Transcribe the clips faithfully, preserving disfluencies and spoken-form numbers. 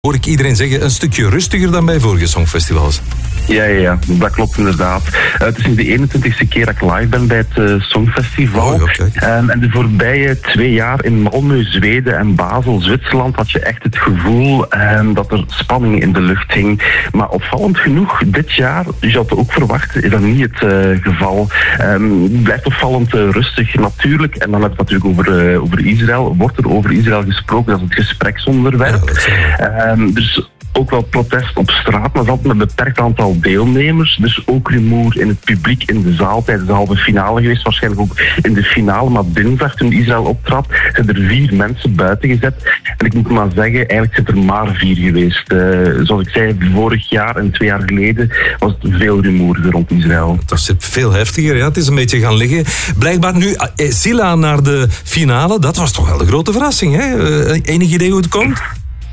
Hoor ik iedereen zeggen, een stukje rustiger dan bij vorige songfestivals. Ja, ja, ja, dat klopt inderdaad. Uh, het is nu de eenentwintigste keer dat ik live ben bij het uh, Songfestival. Oh, okay. um, en de voorbije twee jaar in Malmö, Zweden en Basel, Zwitserland, had je echt het gevoel um, dat er spanning in de lucht hing. Maar opvallend genoeg, dit jaar, je had het ook verwacht, is dat niet het uh, geval. Um, het blijft opvallend uh, rustig natuurlijk. En dan heb je het natuurlijk over, uh, over Israël. Wordt er over Israël gesproken? Dat is het gespreksonderwerp. Ja, um, dus ook wel protest op straat, maar altijd met een beperkt aantal deelnemers. Dus ook rumoer in het publiek in de zaal tijdens de halve finale geweest. Waarschijnlijk ook in de finale, maar dinsdag toen Israël optrad, zijn er vier mensen buiten gezet. En ik moet maar zeggen, eigenlijk zijn er maar vier geweest. Uh, zoals ik zei, vorig jaar en twee jaar geleden was het veel rumoer rond Israël. Dat is veel heftiger, ja. Het is een beetje gaan liggen. Blijkbaar nu, Sila naar de finale, dat was toch wel de grote verrassing, hè? Uh, enig idee hoe het komt?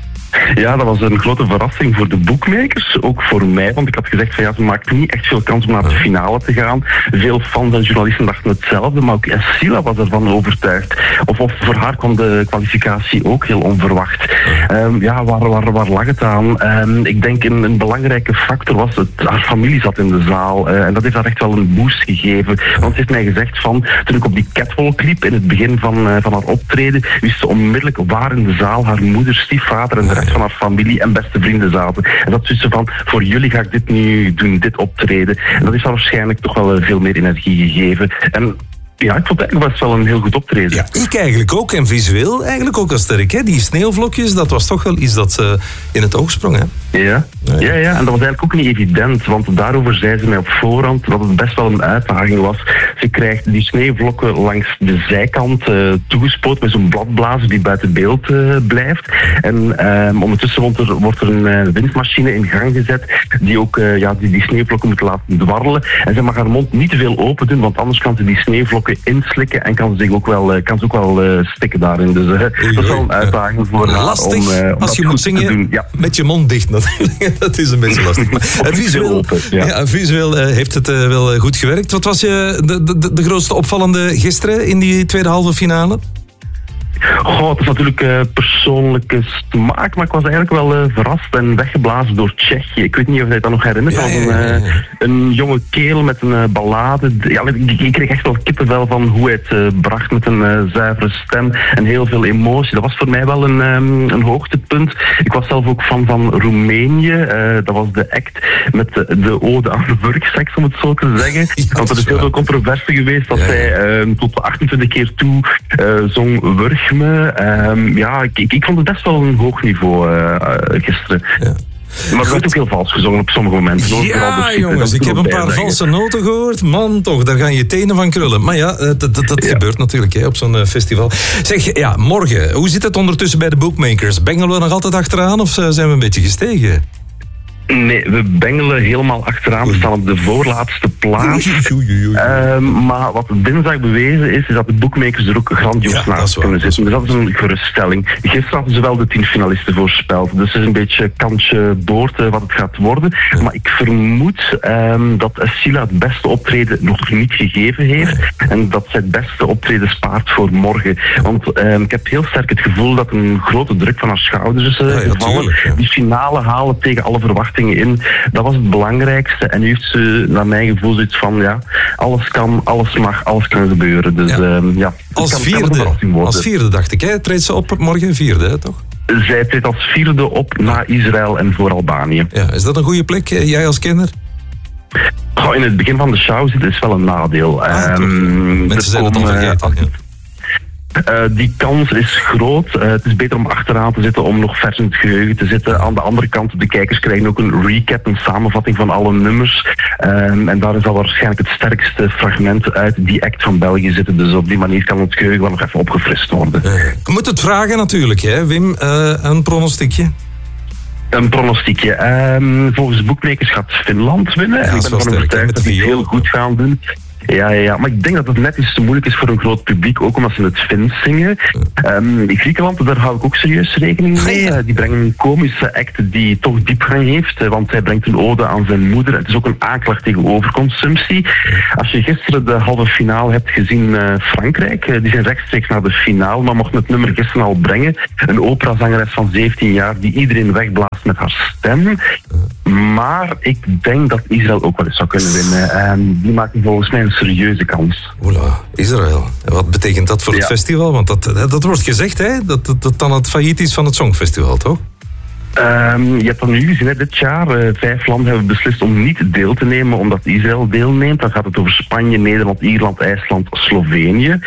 Ja, dat was een grote verrassing voor de bookmakers, ook voor mij, want ik had gezegd van ja, ze maakt niet echt veel kans om naar de finale te gaan. Veel fans en journalisten dachten hetzelfde, maar ook Sila was ervan overtuigd. Of, of voor haar kwam de kwalificatie ook heel onverwacht. Um, ja, waar, waar, waar lag het aan? Um, ik denk een, een belangrijke factor was het, haar familie zat in de zaal uh, en dat heeft haar echt wel een boost gegeven. Want ze heeft mij gezegd van, toen ik op die catwalk liep in het begin van, uh, van haar optreden, wist ze onmiddellijk waar in de zaal haar moeder, stiefvader en de rest van haar familie en beste vrienden zaten. En dat is van, voor jullie ga ik dit nu doen, dit optreden. En dat heeft haar waarschijnlijk toch wel veel meer energie gegeven. En ja, ik vond het eigenlijk best wel een heel goed optreden. Ja, ik eigenlijk ook. En visueel eigenlijk ook al sterk. Hè? Die sneeuwvlokjes, dat was toch wel iets dat ze in het oog sprong. Hè? Ja. Ja, ja, ja, en dat was eigenlijk ook niet evident. Want daarover zei ze mij op voorhand dat het best wel een uitdaging was. Ze krijgt die sneeuwvlokken langs de zijkant uh, toegespoten met zo'n bladblazer die buiten beeld uh, blijft. En uh, ondertussen wordt er, wordt er een uh, windmachine in gang gezet die ook uh, ja, die, die sneeuwvlokken moet laten dwarrelen. En ze mag haar mond niet te veel open doen, want anders kan ze die sneeuwvlokken inslikken en kan ze zich ook wel, kan ze ook wel uh, stikken daarin. Dus uh, oei, dat is wel een uitdaging voor haar lastig, om, uh, om als je moet zingen te doen. Ja. Met je mond dicht natuurlijk. Dat is een beetje lastig. Maar, uh, visueel open, ja. Ja, visueel uh, heeft het uh, wel goed gewerkt. Wat was je de, de, de grootste opvallende gisteren in die tweede halve finale? Goh, het is natuurlijk uh, persoonlijke smaak, maar ik was eigenlijk wel uh, verrast en weggeblazen door Tsjechië. Ik weet niet of je dat nog herinnert. Ja, als ja, een, ja, ja. Uh, een jonge kerel met een uh, ballade. Ja, ik, ik kreeg echt wel kippenvel van hoe hij het uh, bracht met een uh, zuivere stem en heel veel emotie. Dat was voor mij wel een, um, een hoogtepunt. Ik was zelf ook fan van Roemenië. Uh, dat was de act met de, de ode aan de wurkseks, om het zo te zeggen. Ja, want er is heel veel controverse geweest dat ja. zij uh, tot achtentwintig keer toe uh, zong wurg. Um, ja, ik, ik vond het best wel een hoog niveau uh, uh, gisteren. Ja. Maar er werd ook heel vals gezongen op sommige momenten. Ja, jongens, ik heb een paar valse noten gehoord. Man, toch, daar gaan je tenen van krullen. Maar ja, dat, dat, dat ja. gebeurt natuurlijk hè, op zo'n uh, festival. Zeg, ja, morgen, hoe zit het ondertussen bij de bookmakers? Bengelen we nog altijd achteraan of zijn we een beetje gestegen? Nee, we bengelen helemaal achteraan. We staan op de voorlaatste plaats. Uh, maar wat dinsdag bewezen is, is dat de bookmakers er ook grandioos ja, naast kunnen zitten. Dus dat is een geruststelling. Gisteren hadden ze wel de tien finalisten voorspeld. Dus het is een beetje kantje boord uh, wat het gaat worden. Ja. Maar ik vermoed um, dat Sila het beste optreden nog niet gegeven heeft. En dat zij het beste optreden spaart voor morgen. Want um, ik heb heel sterk het gevoel dat een grote druk van haar schouders is uh, ja, gevallen. Ja, ja. Die finale halen tegen alle verwachtingen in. Dat was het belangrijkste. En nu heeft ze, naar mijn gevoel, zoiets van, ja, alles kan, alles mag, alles kan gebeuren. Dus ja, um, ja als, kan, vierde, kan als vierde dacht ik, hè? Treedt ze op morgen vierde, hè, toch? Zij treedt als vierde op na Israël en voor Albanië. Ja, is dat een goede plek, jij als kenner? Oh, in het begin van de show zit is wel een nadeel. Ah, um, Mensen zijn het al vergeten. Uh, Uh, die kans is groot. Uh, het is beter om achteraan te zitten, om nog vers in het geheugen te zitten. Aan de andere kant, de kijkers krijgen ook een recap, een samenvatting van alle nummers. Um, en daar zal waarschijnlijk het sterkste fragment uit die act van België zitten. Dus op die manier kan het geheugen wel nog even opgefrist worden. Uh, je moet het vragen natuurlijk, hè, Wim. Uh, een pronostiekje? Een pronostiekje. Um, volgens de bookmakers gaat Finland winnen. Ja, en ik ben ervan overtuigd dat die het heel goed gaan doen. Ja, ja, ja, maar ik denk dat het net iets te moeilijk is voor een groot publiek, ook omdat ze het Fins zingen. Um, in Griekenland, daar hou ik ook serieus rekening mee. Uh, die brengen een komische act die toch diepgang heeft, uh, want hij brengt een ode aan zijn moeder. Het is ook een aanklacht tegen overconsumptie. Als je gisteren de halve finale hebt gezien, uh, Frankrijk, uh, die zijn rechtstreeks naar de finale, maar mochten het nummer gisteren al brengen. Een operazangeres van zeventien jaar die iedereen wegblaast met haar stem. Maar ik denk dat Israël ook wel eens zou kunnen winnen. En die maken volgens mij een serieuze kans. Oela, Israël. Wat betekent dat voor het ja. festival? Want dat, dat wordt gezegd, hè? Dat, dat, dat dan het failliet is van het Songfestival, toch? Um, je hebt dan nu gezien, hè, dit jaar, uh, vijf landen hebben beslist om niet deel te nemen omdat Israël deelneemt. Dan gaat het over Spanje, Nederland, Ierland, IJsland, Slovenië.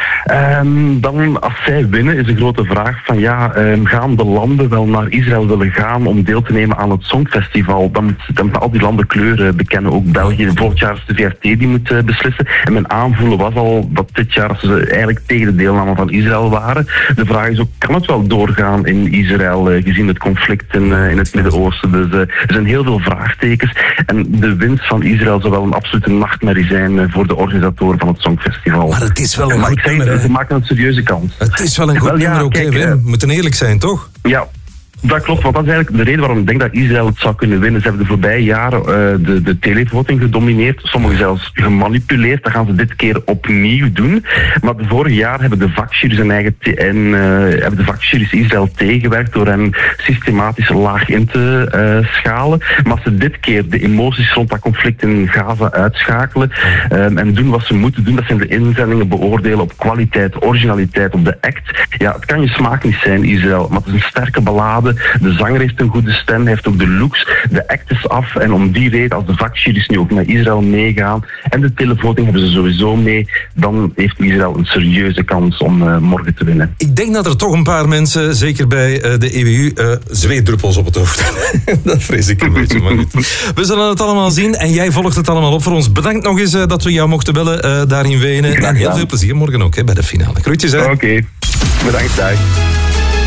Um, dan, als zij winnen, is de grote vraag van ja, um, gaan de landen wel naar Israël willen gaan om deel te nemen aan het Songfestival? Dan moet, dan moeten al die landen kleuren bekennen. Ook België, volgend jaar is de V R T die moet uh, beslissen. En mijn aanvoelen was al dat dit jaar ze eigenlijk tegen de deelname van Israël waren. De vraag is ook, kan het wel doorgaan in Israël, uh, gezien het conflict in, uh, in het Midden-Oosten? Dus uh, er zijn heel veel vraagtekens. En de winst van Israël zou wel een absolute nachtmerrie zijn uh, voor de organisatoren van het Songfestival. Maar het is wel een goed nummer. Ze maken een serieuze kans. Het is wel een goed wel, nummer, ja, oké. Okay, we moeten eerlijk zijn, toch? Ja. Dat klopt, want dat is eigenlijk de reden waarom ik denk dat Israël het zou kunnen winnen. Ze hebben de voorbije jaren uh, de, de televoting gedomineerd, sommigen zelfs gemanipuleerd. Dat gaan ze dit keer opnieuw doen. Maar de vorige jaar hebben de vakjuries en eigen te- en, uh, hebben de vakjuries Israël tegengewerkt door hen systematisch laag in te uh, schalen. Maar als ze dit keer de emoties rond dat conflict in Gaza uitschakelen um, en doen wat ze moeten doen, dat zijn de inzendingen beoordelen op kwaliteit, originaliteit, op de act. Ja, het kan je smaak niet zijn, Israël, maar het is een sterke ballade. De zanger heeft een goede stem, heeft ook de looks. De act is af en om die reden, als de vakjuries nu ook naar Israël meegaan en de televoting hebben ze sowieso mee, dan heeft Israël een serieuze kans om uh, morgen te winnen. Ik denk dat er toch een paar mensen, zeker bij uh, de E W U, uh, zweetdruppels op het hoofd hebben. Dat vrees ik een beetje, maar goed. We zullen het allemaal zien en jij volgt het allemaal op voor ons. Bedankt nog eens uh, dat we jou mochten bellen uh, daar in Wenen. En heel veel plezier morgen ook hè, bij de finale. Groetjes hè. Oké, okay. Bedankt. Dag.